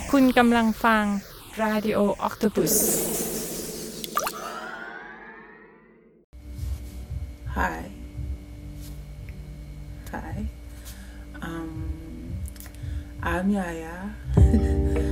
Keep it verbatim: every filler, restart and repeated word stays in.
คุณกำลังฟัง Radio Octopus Hi. Hi. Um, I'm Yaya.